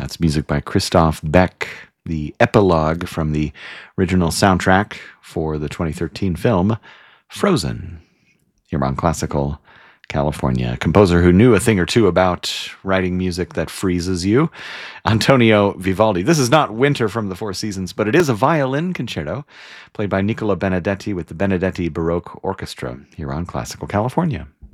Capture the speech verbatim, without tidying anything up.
That's music by Christoph Beck, the epilogue from the original soundtrack for the twenty thirteen film Frozen, here on Classical California. A composer who knew a thing or two about writing music that freezes you, Antonio Vivaldi. This is not Winter from the Four Seasons, but it is a violin concerto played by Nicola Benedetti with the Benedetti Baroque Orchestra here on Classical California.